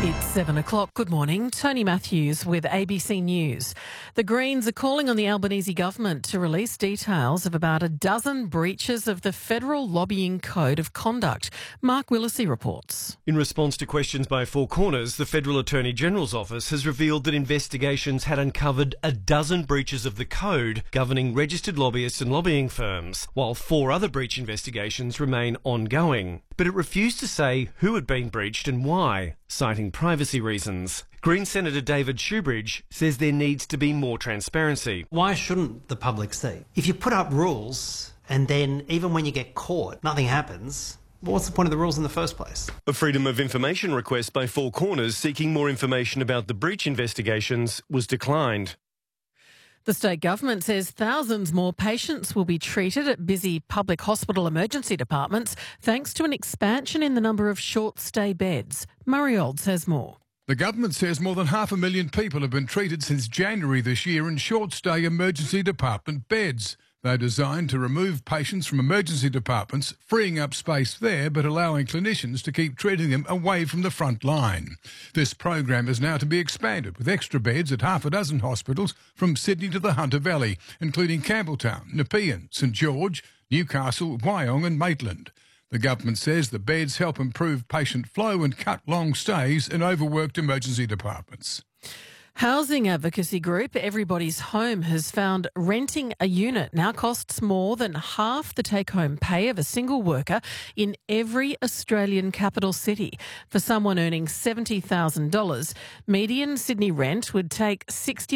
It's 7 o'clock. Good morning. Tony Matthews with ABC News. The Greens are calling on the Albanese government to release details of about a dozen breaches of the Federal Lobbying Code of Conduct. Mark Willisey reports. In response to questions by Four Corners, the Federal Attorney General's office has revealed that investigations had uncovered a dozen breaches of the code governing registered lobbyists and lobbying firms, while 4 other breach investigations remain ongoing. But it refused to say who had been breached and why, citing privacy reasons. Green Senator David Shoebridge says there needs to be more transparency. Why shouldn't the public see? If you put up rules and then even when you get caught, nothing happens, well, what's the point of the rules in the first place? A Freedom of Information request by Four Corners seeking more information about the breach investigations was declined. The state government says thousands more patients will be treated at busy public hospital emergency departments thanks to an expansion in the number of short-stay beds. Murray Olds has more. The government says more than 500,000 people have been treated since January this year in short-stay emergency department beds. They're designed to remove patients from emergency departments, freeing up space there but allowing clinicians to keep treating them away from the front line. This program is now to be expanded with extra beds at half a dozen hospitals from Sydney to the Hunter Valley, including Campbelltown, Nepean, St George, Newcastle, Wyong and Maitland. The government says the beds help improve patient flow and cut long stays in overworked emergency departments. Housing advocacy group Everybody's Home has found renting a unit now costs more than half the take-home pay of a single worker in every Australian capital city. For someone earning $70,000, median Sydney rent would take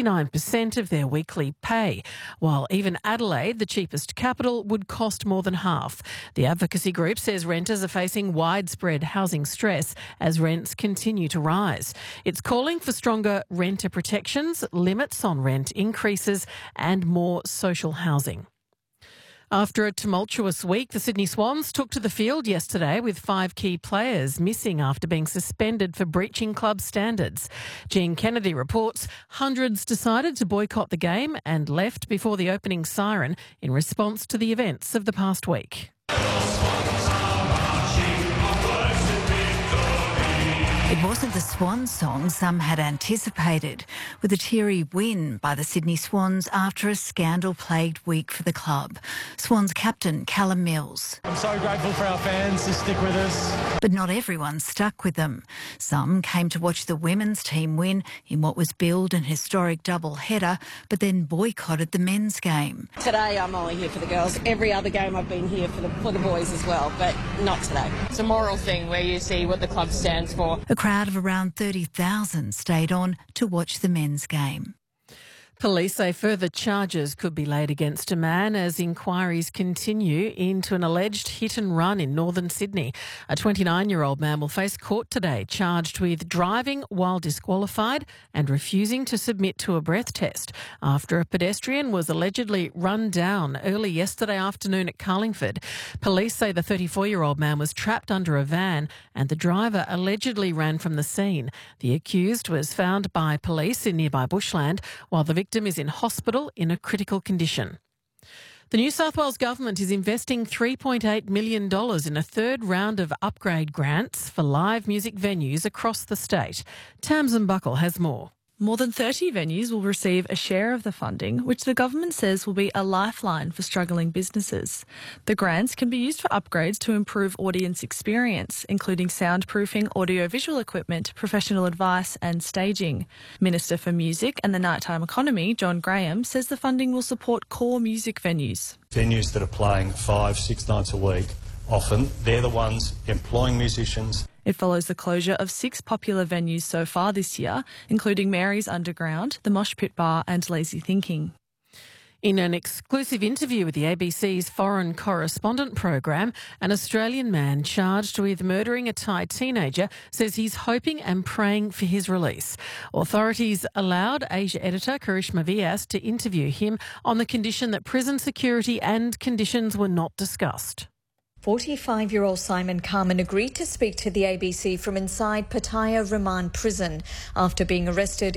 69% of their weekly pay, while even Adelaide, the cheapest capital, would cost more than half. The advocacy group says renters are facing widespread housing stress as rents continue to rise. It's calling for stronger renter protections, limits on rent increases and more social housing. After a tumultuous week, the Sydney Swans took to the field yesterday with 5 key players missing after being suspended for breaching club standards. Jean Kennedy reports hundreds decided to boycott the game and left before the opening siren in response to the events of the past week. It wasn't the Swan song some had anticipated, with a teary win by the Sydney Swans after a scandal-plagued week for the club. Swans captain Callum Mills. I'm so grateful for our fans to stick with us. But not everyone stuck with them. Some came to watch the women's team win in what was billed an historic double-header, but then boycotted the men's game. Today I'm only here for the girls. Every other game I've been here for the boys as well, but not today. It's a moral thing where you see what the club stands for. A crowd of around 30,000 stayed on to watch the men's game. Police say further charges could be laid against a man as inquiries continue into an alleged hit and run in northern Sydney. A 29-year-old man will face court today charged with driving while disqualified and refusing to submit to a breath test after a pedestrian was allegedly run down early yesterday afternoon at Carlingford. Police say the 34-year-old man was trapped under a van and the driver allegedly ran from the scene. The accused was found by police in nearby bushland while the victim is in hospital in a critical condition. The New South Wales government is investing $3.8 million in a third round of upgrade grants for live music venues across the state. Tamsin Buckle has more. More than 30 venues will receive a share of the funding, which the government says will be a lifeline for struggling businesses. The grants can be used for upgrades to improve audience experience, including soundproofing, audiovisual equipment, professional advice and staging. Minister for Music and the Nighttime Economy, John Graham, says the funding will support core music venues. Venues that are playing 5-6 nights a week, often they're the ones employing musicians. It follows the closure of 6 popular venues so far this year, including Mary's Underground, the Mosh Pit Bar and Lazy Thinking. In an exclusive interview with the ABC's Foreign Correspondent program, an Australian man charged with murdering a Thai teenager says he's hoping and praying for his release. Authorities allowed Asia editor Karishma Vyas to interview him on the condition that prison security and conditions were not discussed. 45-year-old Simon Carmen agreed to speak to the ABC from inside Pattaya Remand Prison after being arrested